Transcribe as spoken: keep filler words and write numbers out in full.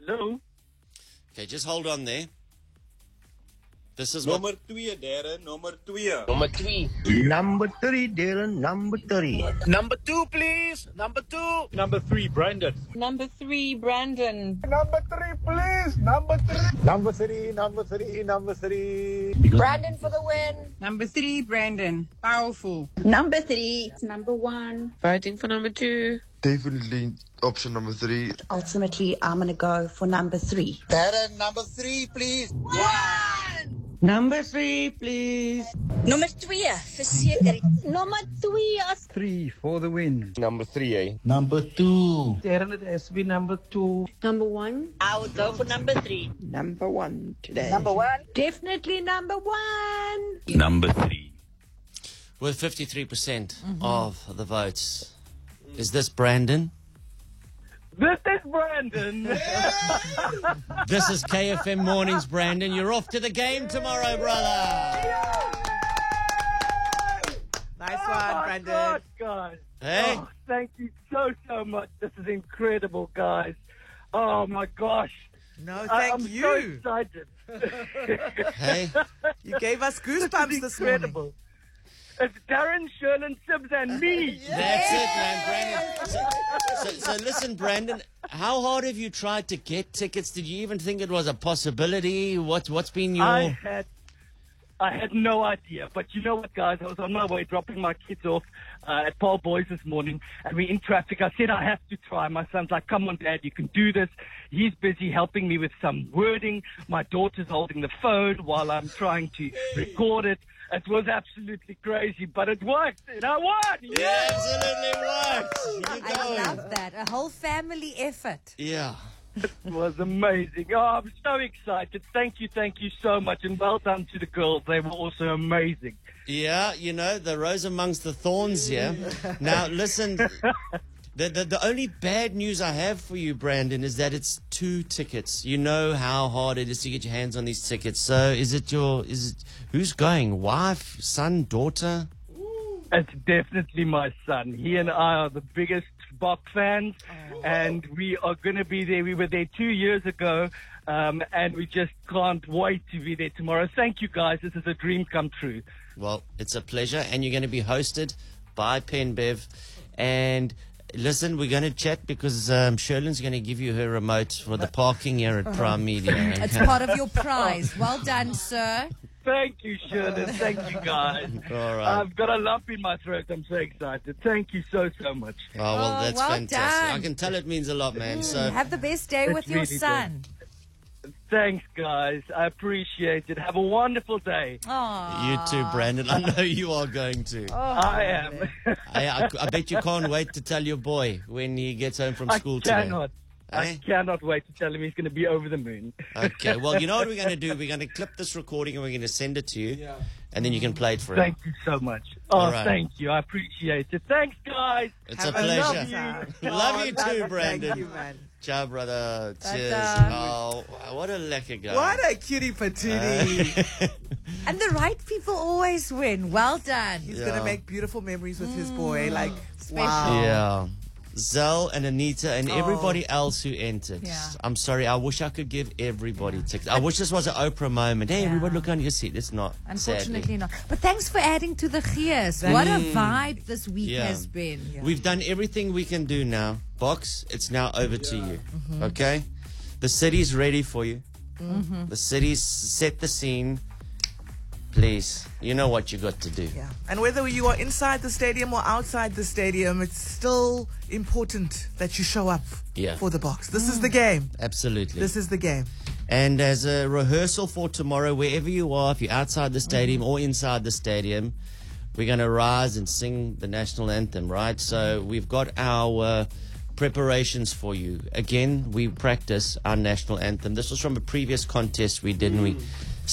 Hello? Okay, just hold on there. This is Number what... two, Darren. Number two. Number three. Number three, Dylan. Number three. Number two, please. Number two. Number three, Brandon. Number three, Brandon. Number three, please. Number three. Number three, number three, number three. Brandon for the win. Number three, Brandon. Powerful. Number three. Number one. Voting for number two. Definitely option number three. Ultimately, I'm going to go for number three. Darren, number three, please. Number three, please. Nummer twee, verseker. Nummer twee as Three for the win. Number three, eh? Number two. Darren, it has to be number two. Number one. I would go for number three. Number one today. Number one. Definitely number one. Number three. With fifty-three percent of the votes. Is this Brandon? This is Brandon. This is K F M Mornings, Brandon. You're off to the game tomorrow, brother. Nice Oh one, my Brandon. God, guys. Hey? Oh, thank you so, so much. This is incredible, guys. Oh, my gosh. No, I- thank I'm you. so excited. Hey? You gave us This goosebumps is this morning. incredible. It's Darren, Sherlin, Sibbs, and me. That's it, man, Brandon. So, so, so listen, Brandon, how hard have you tried to get tickets? Did you even think it was a possibility? What, what's been your... I had, I had no idea. But you know what, guys? I was on my way dropping my kids off uh, at Paul Boys this morning, and we're in traffic. I said I have to try. My son's like, "Come on, Dad, you can do this." He's busy helping me with some wording. My daughter's holding the phone while I'm trying to record it. It was absolutely crazy, but it worked, and I won. Yeah, Yeah. absolutely worked. You I go. love that. A whole family effort. Yeah. It was amazing. Oh, I'm so excited. Thank you, thank you so much, and well done to the girls. They were also amazing. Yeah, you know, the rose amongst the thorns here. Now, listen, the, the the only bad news I have for you, Brandon, is that it's two tickets. You know how hard it is to get your hands on these tickets. So is it your, is it, who's going? Wife, son, daughter? It's definitely my son. He and I are the biggest Bach fans, and we are going to be there. We were there two years ago, um, and we just can't wait to be there tomorrow. Thank you, guys. This is a dream come true. Well, it's a pleasure, and you're going to be hosted by PenBev. And listen, we're going to chat because um, Sherlin's going to give you her remote for the parking here at Prime Media. It's part of your prize. Well done, sir. Thank you, Shirley. Thank you, guys. All right. I've got a lump in my throat. I'm so excited. Thank you so, so much. Oh, well, Oh, that's well fantastic. done. I can tell it means a lot, man. So Have the best day It's with your really son. Thanks, guys. I appreciate it. Have a wonderful day. Aw. you too, Brandon. I know you are going to. I am. I, I, I bet you can't wait to tell your boy when he gets home from I school cannot. today. I Eh? cannot wait to tell him he's going to be over the moon. Okay, well, you know what we're going to do? We're going to clip this recording and we're going to send it to you, and then you can play it for him. Thank you so much. Oh, All right. thank you. I appreciate it. Thanks, guys. It's Have a pleasure. lovely time. Love you too, Thank Brandon. you, man. Ciao, brother. Cheers. Ta-ta. Oh, what a lekker guy. What a cutie patootie. And the right people always win. Well done. He's Yeah. going to make beautiful memories with his boy. Like, wow. Yeah. Zell and Anita and everybody else who entered. Yeah. I'm sorry. I wish I could give everybody tickets. I wish this was an Oprah moment. Hey, Yeah. everybody look on your seat. It's not. Unfortunately sadly. not. But thanks for adding to the gears. What a vibe this week Yeah. has been. We've done everything we can do now. Box, it's now over to you. Mm-hmm. Okay? The city's ready for you. The city's set the scene. Please, you know what you got to do. Yeah. And whether you are inside the stadium or outside the stadium, it's still important that you show up Yeah. for the box. This is the game. Absolutely. This is the game. And as a rehearsal for tomorrow, wherever you are, if you're outside the stadium or inside the stadium, we're going to rise and sing the national anthem, right? So we've got our uh, preparations for you. Again, we practice our national anthem. This was from a previous contest we did, and we